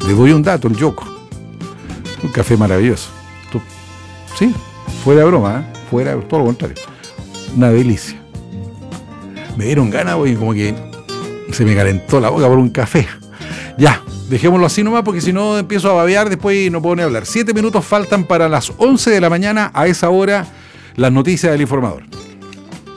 Le doy un dato, el Yoco. Un café maravilloso. Sí, fuera de broma, fuera de todo lo contrario. Una delicia. Me dieron ganas, porque como que se me calentó la boca por un café. Ya, dejémoslo así nomás, porque si no empiezo a babear después y no puedo ni hablar. 7 minutos faltan para las 11 de la mañana. A esa hora, las noticias del informador.